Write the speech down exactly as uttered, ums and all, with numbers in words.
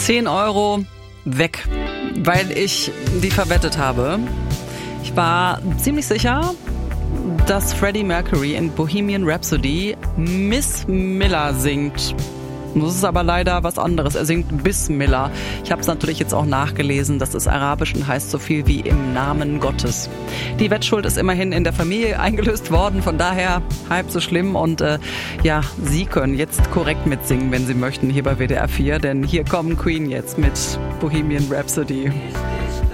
zehn Euro weg, weil ich die verwettet habe. Ich war ziemlich sicher, dass Freddie Mercury in Bohemian Rhapsody Miss Miller singt. Das ist aber leider was anderes. Er singt Bismillah. Ich habe es natürlich jetzt auch nachgelesen. Das ist arabisch und heißt so viel wie im Namen Gottes. Die Wettschuld ist immerhin in der Familie eingelöst worden. Von daher halb so schlimm. Und äh, ja, Sie können jetzt korrekt mitsingen, wenn Sie möchten, hier bei W D R vier. Denn hier kommen Queen jetzt mit Bohemian Rhapsody.